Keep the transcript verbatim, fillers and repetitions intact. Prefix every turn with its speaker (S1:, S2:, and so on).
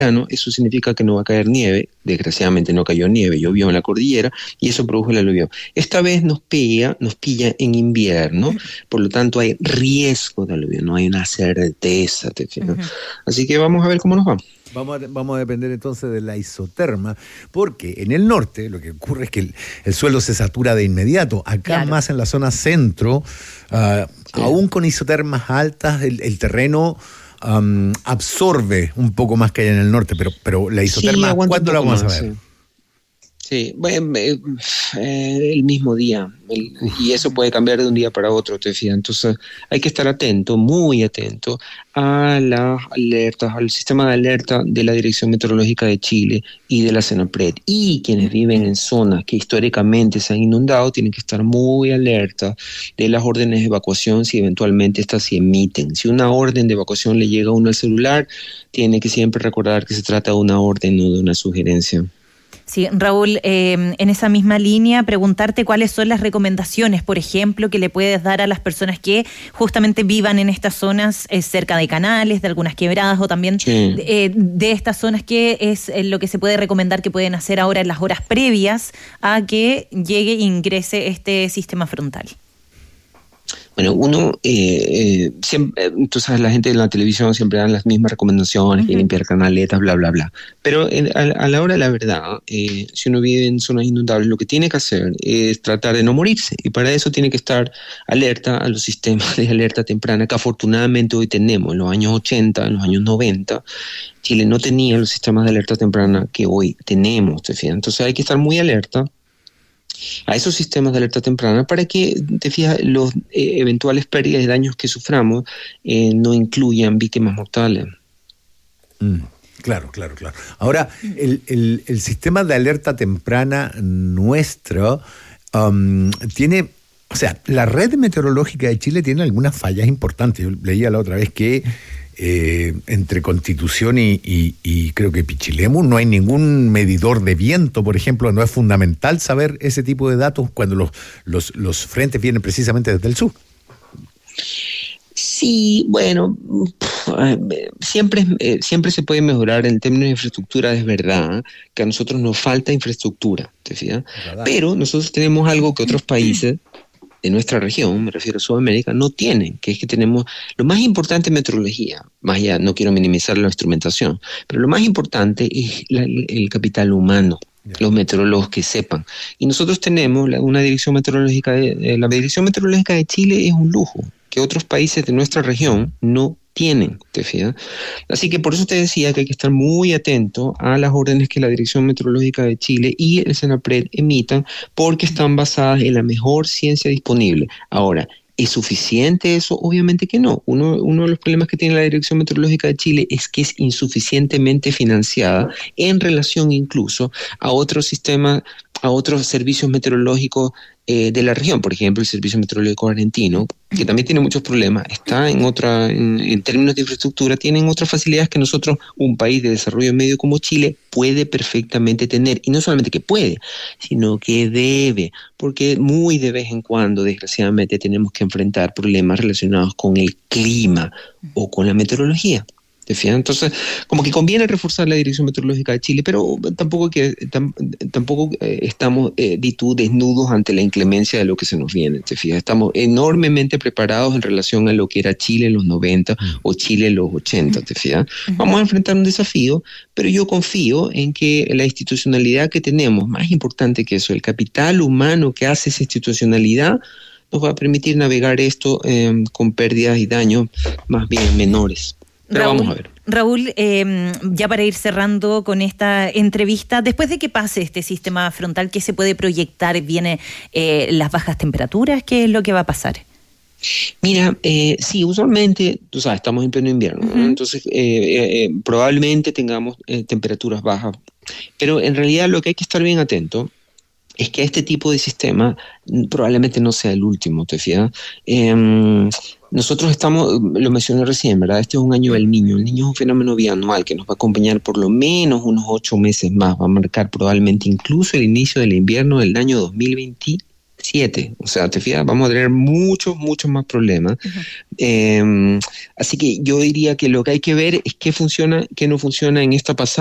S1: verano, eso significa que no va a caer nieve. Desgraciadamente no cayó nieve, llovió en la cordillera y eso produjo el aluvión. Esta vez nos pilla, nos pilla en invierno, por lo tanto hay riesgo de aluvión, no hay una certeza, ¿te fijas? Uh-huh. Así que vamos a ver cómo nos va.
S2: Vamos a, vamos a depender entonces de la isoterma, porque en el norte lo que ocurre es que el, el suelo se satura de inmediato. Acá claro. Más en la zona centro, uh, sí. Aún con isotermas altas, el, el terreno um, absorbe un poco más que hay en el norte, pero, pero la isoterma, sí, ¿cuándo la vamos más, a ver?
S1: Sí. Sí, bueno, eh, eh, el mismo día, el, y eso puede cambiar de un día para otro, te fijas. Entonces hay que estar atento, muy atento a las alertas, al sistema de alerta de la Dirección Meteorológica de Chile y de la CENAPRED. Y quienes viven en zonas que históricamente se han inundado tienen que estar muy alerta de las órdenes de evacuación si eventualmente estas se emiten. Si una orden de evacuación le llega a uno al celular, tiene que siempre recordar que se trata de una orden, no de una sugerencia.
S3: Sí, Raúl, eh, en esa misma línea, preguntarte cuáles son las recomendaciones, por ejemplo, que le puedes dar a las personas que justamente vivan en estas zonas eh, cerca de canales, de algunas quebradas o también sí. eh, de estas zonas, que es eh, lo que se puede recomendar que pueden hacer ahora en las horas previas a que llegue e ingrese este sistema frontal.
S1: Bueno, uno, eh, eh, siempre, tú sabes, la gente en la televisión siempre dan las mismas recomendaciones, uh-huh. que limpiar canaletas, bla, bla, bla. Pero en, a, a la hora de la verdad, eh, si uno vive en zonas inundables, lo que tiene que hacer es tratar de no morirse. Y para eso tiene que estar alerta a los sistemas de alerta temprana que afortunadamente hoy tenemos. En los años ochenta, en los años noventa, Chile no tenía los sistemas de alerta temprana que hoy tenemos, ¿te fijas? Entonces hay que estar muy alerta a esos sistemas de alerta temprana para que, te fijas, los eh, eventuales pérdidas y daños que suframos eh, no incluyan víctimas mortales.
S2: Mm, claro, claro, claro. Ahora, el, el, el sistema de alerta temprana nuestro um, tiene, o sea, la red meteorológica de Chile tiene algunas fallas importantes. Yo leía la otra vez que Eh, entre Constitución y, y, y creo que Pichilemu no hay ningún medidor de viento, por ejemplo. No es fundamental saber ese tipo de datos cuando los, los, los frentes vienen precisamente desde el sur.
S1: Sí, bueno, siempre, siempre se puede mejorar en términos de infraestructura. Es verdad que a nosotros nos falta infraestructura, ¿te fijas? Pero nosotros tenemos algo que otros países de nuestra región, me refiero a Sudamérica, no tienen, que es que tenemos lo más importante en meteorología, más allá, no quiero minimizar la instrumentación, pero lo más importante es la, el capital humano, yeah. Los meteorólogos que sepan. Y nosotros tenemos la, una dirección meteorológica, de, de, la Dirección Meteorológica de Chile es un lujo, que otros países de nuestra región no tienen, ¿te fijas? Así que por eso te decía que hay que estar muy atento a las órdenes que la Dirección Meteorológica de Chile y el CENAPRED emitan, porque están basadas en la mejor ciencia disponible. Ahora, ¿es suficiente eso? Obviamente que no. Uno, uno de los problemas que tiene la Dirección Meteorológica de Chile es que es insuficientemente financiada en relación incluso a otros sistemas, a otros servicios meteorológicos eh, de la región. Por ejemplo, el Servicio Meteorológico Argentino, que también tiene muchos problemas, está en otra, en, en términos de infraestructura, tienen otras facilidades que nosotros, un país de desarrollo medio como Chile, puede perfectamente tener. Y no solamente que puede, sino que debe, porque muy de vez en cuando, desgraciadamente, tenemos que enfrentar problemas relacionados con el clima o con la meteorología. Entonces, como que conviene reforzar la Dirección Meteorológica de Chile, pero tampoco que tam, tampoco eh, estamos eh, desnudos ante la inclemencia de lo que se nos viene, ¿te fijas? Estamos enormemente preparados en relación a lo que era Chile en los noventa uh-huh. o Chile en los ochenta, ¿te fijas? Uh-huh. Vamos a enfrentar un desafío, pero yo confío en que la institucionalidad que tenemos, más importante que eso, el capital humano que hace esa institucionalidad, nos va a permitir navegar esto eh, con pérdidas y daños más bien menores. Pero
S3: Raúl,
S1: vamos a ver.
S3: Raúl, eh, ya para ir cerrando con esta entrevista, después de que pase este sistema frontal, ¿qué se puede proyectar? ¿Viene eh, las bajas temperaturas? ¿Qué es lo que va a pasar?
S1: Mira, eh, sí, usualmente, tú sabes, estamos en pleno invierno, uh-huh. ¿no? Entonces eh, eh, probablemente tengamos eh, temperaturas bajas, pero en realidad lo que hay que estar bien atento es que este tipo de sistema probablemente no sea el último, ¿te fijas? Eh, nosotros estamos, lo mencioné recién, ¿verdad? Este es un año del Niño. El Niño es un fenómeno bianual que nos va a acompañar por lo menos unos ocho meses más. Va a marcar probablemente incluso el inicio del invierno del año dos mil veintiséis. siete. O sea, te fijas, vamos a tener muchos, muchos más problemas. Uh-huh. Eh, así que yo diría que lo que hay que ver es qué funciona, qué no funciona en esta pasada.